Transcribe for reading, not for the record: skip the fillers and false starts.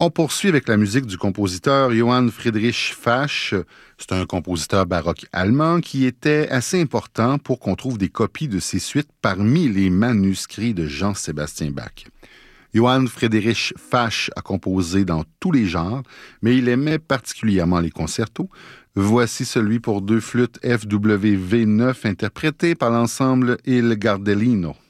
On poursuit avec la musique du compositeur Johann Friedrich Fasch. C'est un compositeur baroque allemand qui était assez important pour qu'on trouve des copies de ses suites parmi les manuscrits de Jean-Sébastien Bach. Johann Friedrich Fasch a composé dans tous les genres, mais il aimait particulièrement les concertos. Voici celui pour deux flûtes FWV 9 interprété par l'ensemble Il Gardellino.